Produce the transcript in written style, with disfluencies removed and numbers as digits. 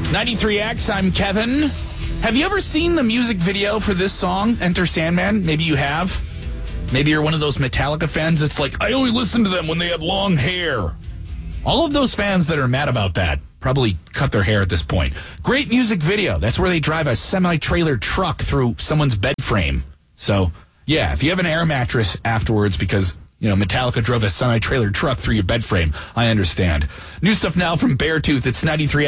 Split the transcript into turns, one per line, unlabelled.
93X, I'm Kevin. Have you ever seen the music video for this song, Enter Sandman? Maybe you have. Maybe you're one of those Metallica fans that's like, I only listen to them when they had long hair. All of those fans that are mad about that probably cut their hair at this point. Great music video. That's where they drive a semi-trailer truck through someone's bed frame. So, yeah, if you have an air mattress afterwards because, Metallica drove a semi-trailer truck through your bed frame, I understand. New stuff now from Beartooth. It's 93